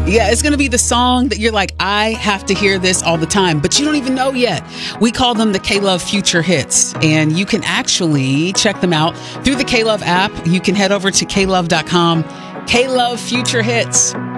Yeah, it's going to be the song that you're like, I have to hear this all the time, but you don't even know yet. We call them the K-Love Future Hits, and you can actually check them out through the K-Love app. You can head over to klove.com. K-Love Future Hits.